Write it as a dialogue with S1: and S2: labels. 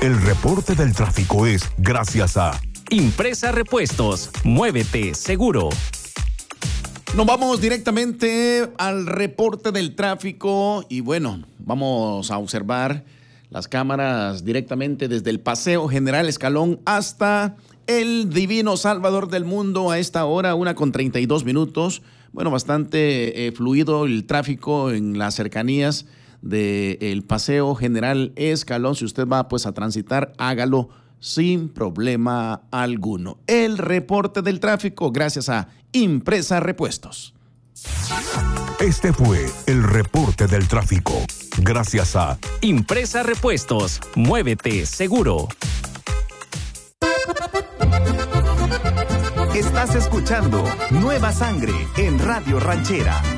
S1: El reporte del tráfico es gracias a
S2: Impresa Repuestos. Muévete seguro.
S3: Nos vamos directamente al reporte del tráfico y bueno, vamos a observar las cámaras directamente desde el Paseo General Escalón hasta el Divino Salvador del Mundo a esta hora, 1:32. Bueno, bastante fluido el tráfico en las cercanías del Paseo General Escalón. Si usted va pues a transitar, hágalo sin problema alguno. El reporte del tráfico gracias a Impresa Repuestos.
S1: Este fue el reporte del tráfico gracias a
S2: Impresa Repuestos. Muévete seguro.
S4: Estás escuchando Nueva Sangre en Radio Ranchera.